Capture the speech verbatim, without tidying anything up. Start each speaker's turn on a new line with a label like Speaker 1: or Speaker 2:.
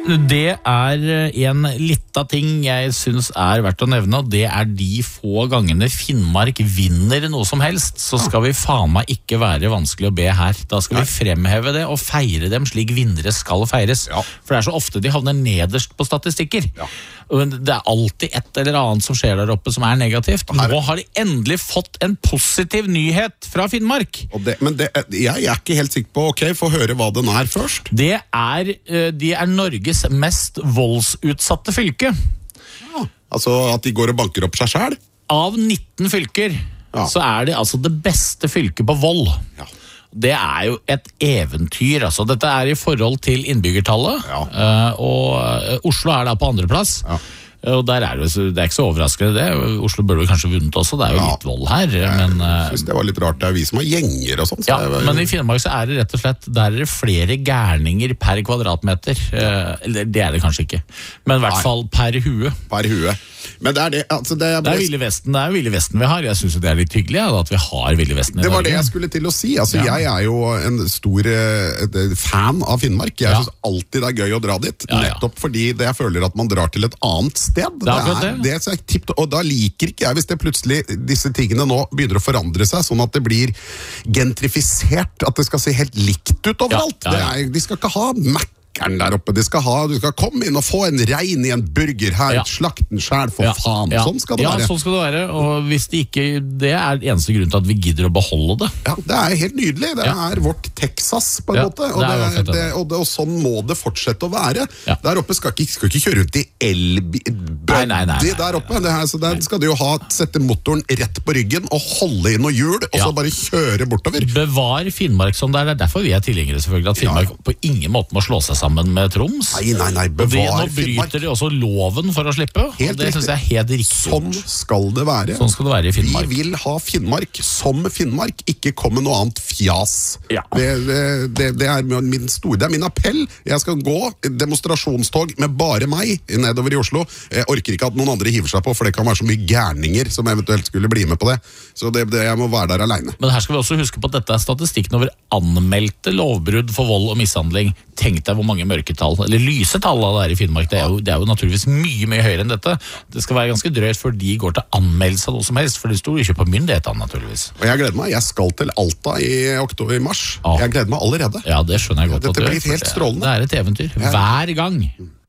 Speaker 1: Det er en liten ting jeg synes er verdt å nevne, og det er de få gangene Finnmark vinner noe som helst, så skal vi faen meg ikke være vanskelig å be her. Da skal vi fremheve det og feire dem slik vinnere skal feires.
Speaker 2: Ja.
Speaker 1: For det er så ofte de havner nederst på statistikker. Ja. Det er alltid et eller annet som skjer der oppe som er negativt. Nå har de endelig fått en positiv nyhet fra Finnmark.
Speaker 2: Og det, men det, jeg er ikke helt sikker på, ok, få høre hva den er først.
Speaker 1: Det er, de er Norges mest voldsutsatte fylke.
Speaker 2: Ja, altså at de går og banker opp seg selv?
Speaker 1: Av nitten fylker, ja. Så er det altså det beste fylket på vold. Ja. Det er jo et eventyr, altså. Dette er i forhold til innbyggertallet, ja. Og Oslo er da på andre plass. Ja. Og der er det, det er ikke så overraskende det. Oslo burde kanskje vunnet også, det er jo ja. Litt vold her. Men,
Speaker 2: jeg synes det var litt rart, det er vi som har gjenger og sånt. Så
Speaker 1: ja, var... men i Finnmark så er det rett og slett, der er det flere gærninger per kvadratmeter. Eller det er det kanskje ikke, men i hvert Nei. Fall per hue.
Speaker 2: Per hue. Men det er det, altså det er...
Speaker 1: Det er Ville Vesten, det er jo Ville Vesten vi har. Jeg synes det er litt hyggelig at vi har Ville Vesten i Norge.
Speaker 2: Det var det jeg skulle til å si. Altså, ja. Jeg er jo en stor uh, fan av Finnmark. Jeg ja. Synes alltid det er gøy å dra dit. Ja, ja. Nettopp fordi det jeg føler at man drar til et annet sted.
Speaker 1: Det er, det er,
Speaker 2: det er så tipt, og da liker ikke jeg hvis det plutselig disse tingene nå begynner å forandre seg, sånn at det blir gentrifisert, at det skal se helt likt ut overalt. Ja, ja, ja. Det er, de skal ikke ha Mac der oppe, de skal ha, du skal komme inn og få en rein i en burger her, ja. Slakt den selv for ja. Faen, ja. Sånn skal det
Speaker 1: ja,
Speaker 2: være.
Speaker 1: Ja, sånn skal det være, og hvis det ikke, det er eneste grunn til at vi gidder å beholde det.
Speaker 2: Ja, det er helt nydelig, det ja. Er vårt Texas på en ja, måte, og, det det, det, det, og, det, og sånn må det fortsette å være. Ja. Der oppe skal ikke, skal ikke kjøre rundt i elbøddi der oppe, det her, så der skal du jo ha, sette motoren rett på ryggen og holde inn noe hjul, og ja. Så bare kjøre bortover.
Speaker 1: Bevar Finnmark som det er, det er derfor vi er tilhengere selvfølgelig, at Finnmark ja. På ingen måte må slå seg sammen med Troms.
Speaker 2: Nei, nei, nei, bevar
Speaker 1: Finnmark. Nå bryter de også loven for å slippe,
Speaker 2: helt
Speaker 1: og det synes jeg er helt riktig.
Speaker 2: Sånn skal det være.
Speaker 1: Sånn skal det være i Finnmark.
Speaker 2: Vi vil ha Finnmark som Finnmark, ikke komme noe annet fjas. Ja. Det, det, det, er min store, det er min appell. Jeg skal gå demonstrasjonstog med bare meg nedover i Oslo. Jeg orker ikke at noen andre hiver seg på, for det kan være så mye gærninger som eventuelt skulle bli med på det. Så det, det, jeg må være der alene.
Speaker 1: Men her skal vi også huske på at dette er statistikken over anmeldte lovbrudd for vold og mishandling. Tenk deg hvor mange mørketall, eller lyse tall av det her i Finnmark, det er, jo, det er jo naturligvis mye, mye høyere enn dette. Det skal være ganske drøyt for de går til anmeldelse av noe som helst, for det står jo ikke på myndighetene naturligvis.
Speaker 2: Og jeg gleder meg, jeg skal til Alta i oktober i mars. Ja. Jeg gleder meg allerede.
Speaker 1: Ja, det skjønner jeg godt.
Speaker 2: Dette blir helt strålende.
Speaker 1: Det er et eventyr, ja. Hver gang.